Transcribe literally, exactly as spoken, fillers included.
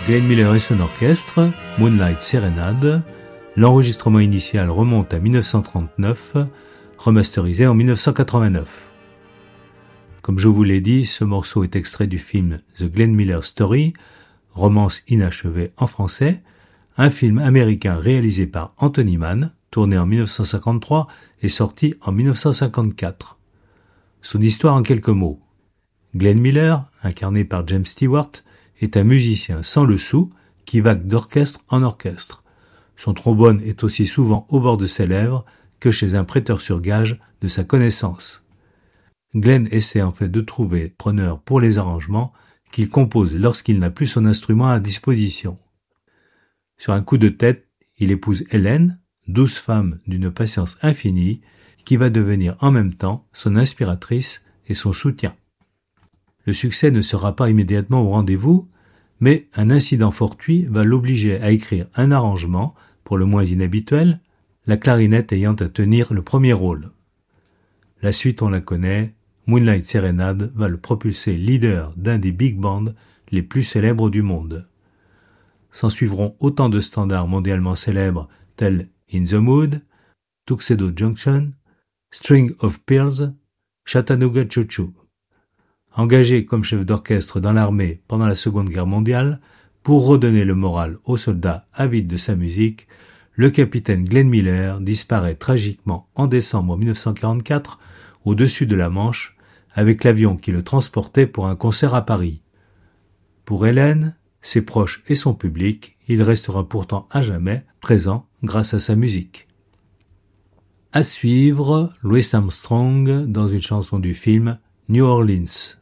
Glenn Miller et son orchestre, Moonlight Serenade. L'enregistrement initial remonte à dix-neuf cent trente-neuf, remasterisé en dix-neuf cent quatre-vingt-neuf. Comme je vous l'ai dit, ce morceau est extrait du film The Glenn Miller Story, romance inachevée en français, un film américain réalisé par Anthony Mann, tourné en dix-neuf cent cinquante-trois et sorti en dix-neuf cent cinquante-quatre. Son histoire en quelques mots. Glenn Miller, incarné par James Stewart, est un musicien sans le sou qui vague d'orchestre en orchestre. Son trombone est aussi souvent au bord de ses lèvres que chez un prêteur sur gage de sa connaissance. Glenn essaie en fait de trouver preneur pour les arrangements qu'il compose lorsqu'il n'a plus son instrument à disposition. Sur un coup de tête, il épouse Hélène, douce femme d'une patience infinie, qui va devenir en même temps son inspiratrice et son soutien. Le succès ne sera pas immédiatement au rendez-vous, mais un incident fortuit va l'obliger à écrire un arrangement, pour le moins inhabituel, la clarinette ayant à tenir le premier rôle. La suite on la connaît, Moonlight Serenade va le propulser leader d'un des big bands les plus célèbres du monde. S'en suivront autant de standards mondialement célèbres tels In the Mood, Tuxedo Junction, String of Pearls, Chattanooga Choo-Choo. Engagé comme chef d'orchestre dans l'armée pendant la Seconde Guerre mondiale, pour redonner le moral aux soldats avides de sa musique, le capitaine Glenn Miller disparaît tragiquement en décembre dix-neuf cent quarante-quatre au-dessus de la Manche avec l'avion qui le transportait pour un concert à Paris. Pour Hélène, ses proches et son public, il restera pourtant à jamais présent grâce à sa musique. À suivre, Louis Armstrong dans une chanson du film New Orleans.